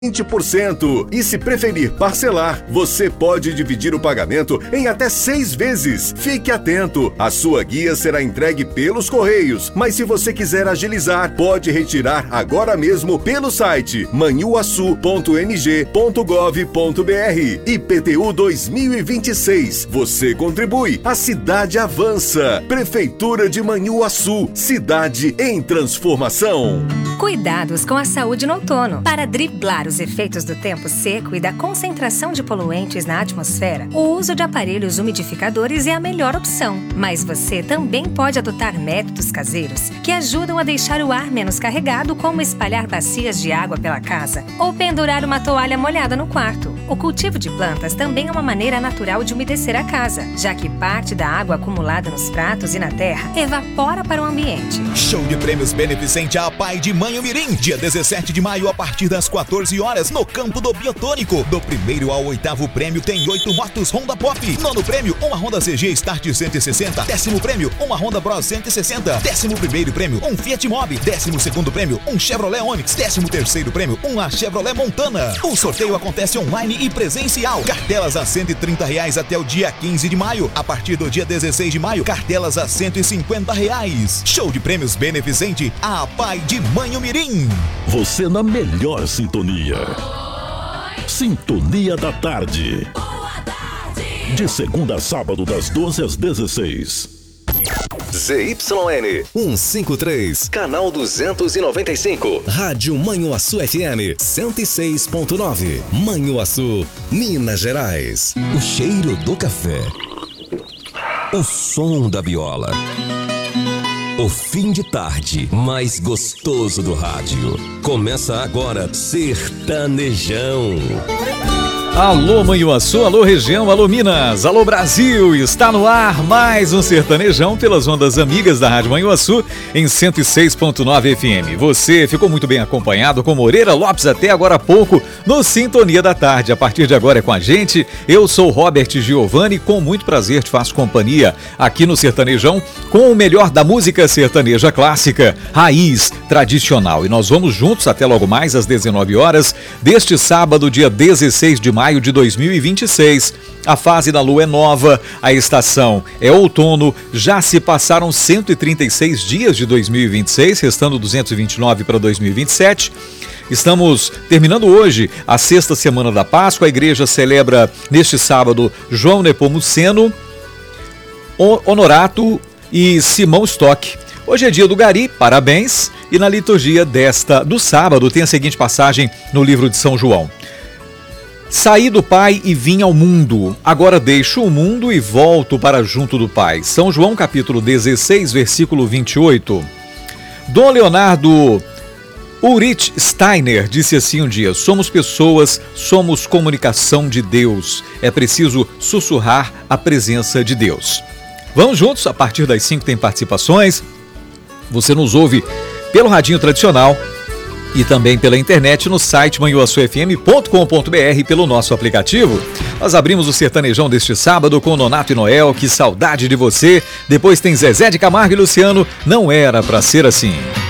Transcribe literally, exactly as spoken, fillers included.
vinte por cento. E se preferir parcelar, você pode dividir o pagamento em até seis vezes. Fique atento, a sua guia será entregue pelos Correios, mas se você quiser agilizar, pode retirar agora mesmo pelo site manhuaçu ponto m g ponto gov ponto b r. I P T U dois mil e vinte e seis. Você contribui, a cidade avança. Prefeitura de Manhuaçu, cidade em transformação. Cuidados com a saúde no outono. Para driblar os efeitos do tempo seco e da concentração de poluentes na atmosfera, o uso de aparelhos umidificadores é a melhor opção. Mas você também pode adotar métodos caseiros que ajudam a deixar o ar menos carregado, como espalhar bacias de água pela casa ou pendurar uma toalha molhada no quarto. O cultivo de plantas também é uma maneira natural de umedecer a casa, já que parte da água acumulada nos pratos e na terra evapora para o ambiente. Show de prêmios beneficente à Pai de Manhumirim, dia dezessete de maio, a partir das quatorze horas, no campo do Biotônico. Do primeiro ao oitavo prêmio tem oito motos Honda Pop. Nono prêmio, uma Honda C G Start cento e sessenta. Décimo prêmio, uma Honda Bros cento e sessenta. Décimo primeiro prêmio, um Fiat Mobi. Décimo segundo prêmio, um Chevrolet Onix. Décimo terceiro prêmio, uma Chevrolet Montana. O sorteio acontece online e presencial. Cartelas a cento e trinta reais até o dia quinze de maio. A partir do dia dezesseis de maio, cartelas a cento e cinquenta reais. Show de prêmios beneficente à Pai de Manhumirim. Você na melhor sintonia. Sintonia da Tarde. De segunda a sábado, das doze às dezesseis. Z Y N cento e cinquenta e três, canal duzentos e noventa e cinco, Rádio Manhuaçu F M cento e seis ponto nove, Manhuaçu, Minas Gerais. O cheiro do café, o som da viola, o fim de tarde mais gostoso do rádio. Começa agora Sertanejão. Alô Manhuaçu, alô região, alô Minas, alô Brasil, está no ar mais um Sertanejão pelas ondas amigas da Rádio Manhuaçu em cento e seis ponto nove F M. Você ficou muito bem acompanhado com Moreira Lopes até agora há pouco no Sintonia da Tarde. A partir de agora é com a gente, eu sou Robert Giovanni, com muito prazer te faço companhia aqui no Sertanejão com o melhor da música sertaneja clássica, raiz, tradicional. E nós vamos juntos até logo mais às dezenove horas deste sábado, dia dezesseis de maio de dois mil e vinte e seis. A fase da lua é nova, a estação é outono, já se passaram cento e trinta e seis dias de dois mil e vinte e seis, restando duzentos e vinte e nove para dois mil e vinte e sete. Estamos terminando hoje a sexta semana da Páscoa. A igreja celebra neste sábado João Nepomuceno, Honorato e Simão Stock. Hoje é dia do Gari, parabéns. E na liturgia desta do sábado tem a seguinte passagem no livro de São João: saí do Pai e vim ao mundo, agora deixo o mundo e volto para junto do Pai. São João capítulo dezesseis, versículo vinte e oito. Dom Leonardo Ulrich Steiner disse assim um dia: somos pessoas, somos comunicação de Deus. É preciso sussurrar a presença de Deus. Vamos juntos, a partir das cinco tem participações. Você nos ouve pelo radinho tradicional e também pela internet no site manhuaçu f m ponto com ponto b r, pelo nosso aplicativo. Nós abrimos o Sertanejão deste sábado com Nonato e Noel, que saudade de você. Depois tem Zezé de Camargo e Luciano, Não Era Pra Ser Assim.